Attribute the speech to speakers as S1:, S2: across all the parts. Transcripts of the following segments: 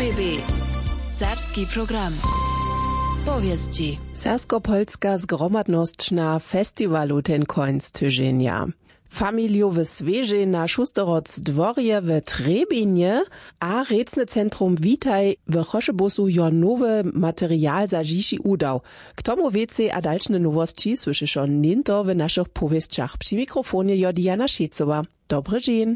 S1: RBB. Serbski program. Powieści.
S2: Sersko-polska zgromadność na festiwalu ten końc tygodnia. Familiowe swieże na Schusteroc dworje w Trebinie, a recne centrum Witaj w Choszebusu jo nowy materiał za dziś udał. K tomu więcej a dalsze nowości słyszysz on ninto w naszych powieściach. Przy mikrofonie jo Diana Szecowa. Dobry dzień.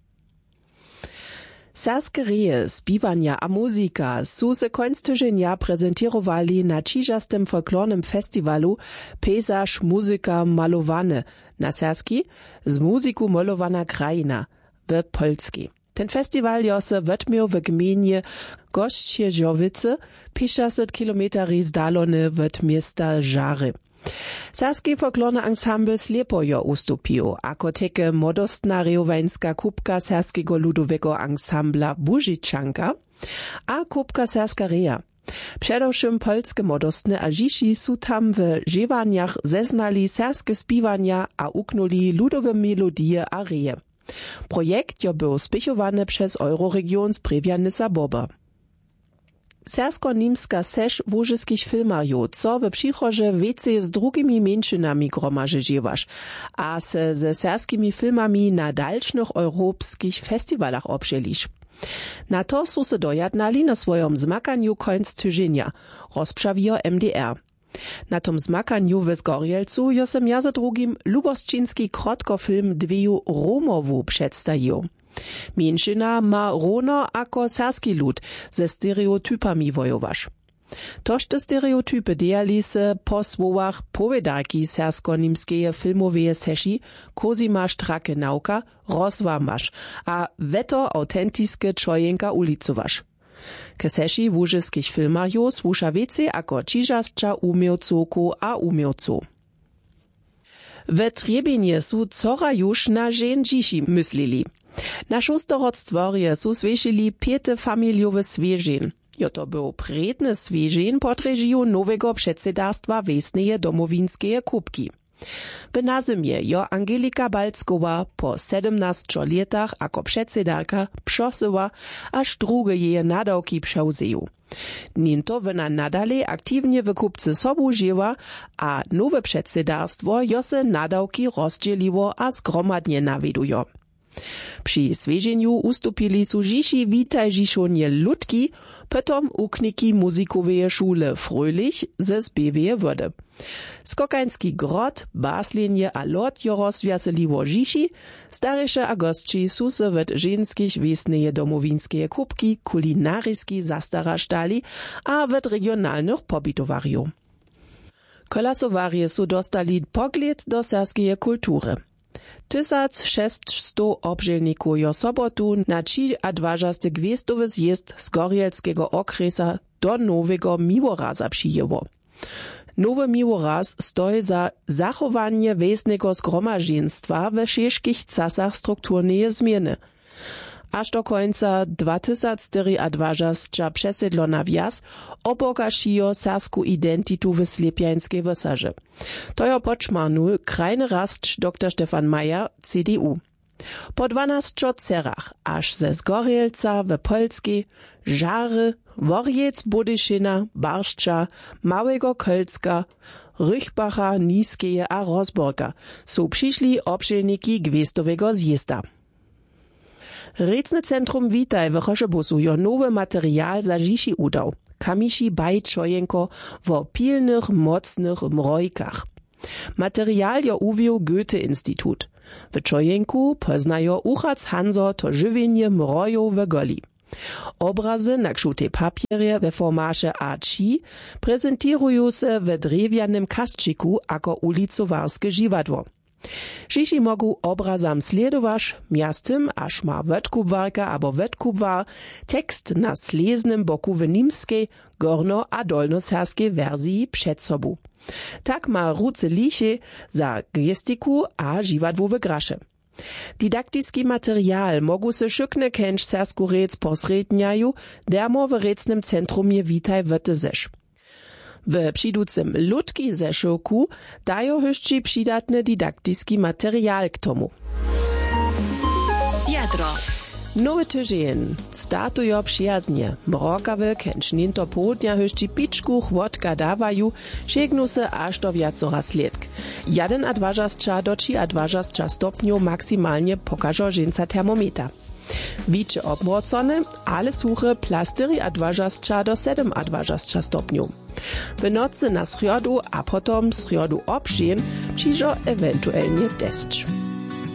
S2: Serskie reje, spiwania a muzika su se końc tygodnia prezentowali na čižastym folklornym festiwalu Pejzaż, muzyka, malowane na serski z muzyku malowana krajina w Polski. Ten festiwal jo se wetmiał w gminie Gościeżowice, 50 kilometry zdalone od miasta Żary. Serski folklorny ensemble Slepo jo ustupił, ako teke modostna rejowańska kubka serskiego ludowego ensembla Bužičanka a kubka serska reja. Przedewszym polskie modostne a dzisi su tam w żewaniach zeznali serskie spiwania a uknuli ludowe melodie a reje. Projekt jo był spichowany przez Euroregion Sprewia Boba. Sersko-nimska sež łużyskich filmarjów, co w przychodze więcej z drugimi mniejszynami gromaży dziewasz, a ze serskimi filmami na dalszych europejskich festiwalach obżelisz. Na to su se dojadnali na swoim zmakaniu końc tygodnia, rozprawiło MDR. Na tom zmakaniu w Zgorjelcu jo se między drugim lubosčinski krotkofilm Dveju Romowu przedstawił. Mniejszyna ma rono ako serski lud ze stereotypami wojowasz. Toż te stereotypy dejali se po słowach powiedarki sersko-nimskeje filmoweje seši Kozima Strake nauka rozwamasz, a weto autentiskie czojenka ulicowasz. Ke seši łużyskich filmarjów słusza więcej ako čižasća umiowcoku a umiowców. W Trebinie su cora już na żen dziś myśleli. Na Schusteroc dworje su słyszeli 5 familiowe swieżin. Jo to był predny swieżin pod reżiją nowego przedsedarstwa Wiesneje Domowinskeje kubki. W nazymie jo Angelika Balckowa po 17 latach jako przedsedarka przosyła, aż drugie jej nadawki przewzeju. Ninto wena nadale aktywnie w kupce sobu żyła, a nowe przedsedarstwo jo se nadawki rozdzieliło a zgromadnie nawidujo. Przy swieżeniu ustupili su dzisi Witaj Żiszonie Ludki, potom ukniki muzikoweje szule Fröhlich ze zbieweje wody. Skokański grot, baslinie a lot jo rozwiaseliło dzisi, starysze a gostci su se wet ženskich wiesneje domowinskeje kubki kulinaryski zastarasztali a wet regionalnych pobytowariów. Kolasowarje su dostali pogled do serskeje kultury. 1600 obżelników jo sobotu na 23. gwiestowy zjezd z Gorjelskiego okresa do nowego miłoraza przyjęło. Nowy miłoraz stoi za zachowanie wiesnego zgromadzeństwa we wszystkich czasach strukturnej zmiany. Aż do końca 2024 przesiedlona wjazd obogaciło sersku identitu w Slepjańskiej Wysaży. To jo poczmarnu krajny rastcz dr Stefan Mayer, CDU. Po 12 cerach, aż ze Zgorjelca w Polskiej, Żary, Worjec, Budyszyna, Barszcza, Małego Kölska, Rychbacha, Niskeje a Rozborka są przyszli obszelniki gwiestowego zjezda. Recne centrum Witaj w Choszebusu jo nowy materiał za dziś udał. Kamiši Bajčojenko w pilnych, mocnych mrojkach. Materiał jo uwił Goethe-Institut. W Czojenku poznajo Uchac Hanzo to żywienie mrojów w goli. Obrazy na krzutej papierie we formacie A3 prezentują się w drewnianym kastczyku jako ulicowarskie dziwadło. Dziś mogą obrazam sledować, miastym aż ma wetkubwarka albo wetkubwar tekst na sleznym boku w nimskiej, gorno- a dolnoserskiej wersji przed sobą. Tak ma ruce liche za gestiku a dziwadłowe grasze. Didaktiski materiał mogą się szykne kęcz sersku rec posredniaju, dermo w recnym centrumie Witaj wetezesz. W przyducym Ludki zeszyłku dają jeszcze przydatny didaktiski materiał k tomu.
S1: Jadro.
S2: Nowy tydzień startują przyjaznie. Mrokawy kęcznin to południa höści piczku chłotka dawają, sięgną se aż do wiacora sledk. 1,2 do 3,2 stopniów maksymalnie pokażą żeńca termometra. Wicze obmrocone, ale suche plastery 2 do 7,2 stopniów. W nocy na sriodu, a potom sriodu obrzeń, przyjdzie ewentualnie deszcz.